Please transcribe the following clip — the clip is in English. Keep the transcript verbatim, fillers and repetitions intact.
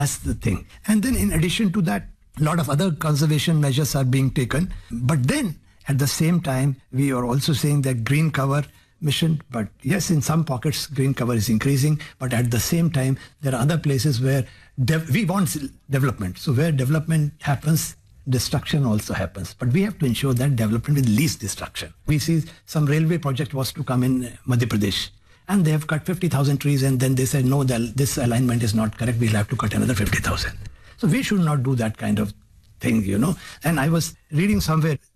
That's the thing. And then in addition to that, a lot of other conservation measures are being taken. But then at the same time, we are also saying that green cover mission, but yes, in some pockets, green cover is increasing. But at the same time, there are other places where de- we want development. So where development happens, destruction also happens. But we have to ensure that development with least destruction. We see some railway project was to come in Madhya Pradesh, and they have cut fifty thousand trees, and then they said, no, this alignment is not correct, we'll have to cut another fifty thousand. So we should not do that kind of thing, you know. And I was reading somewhere,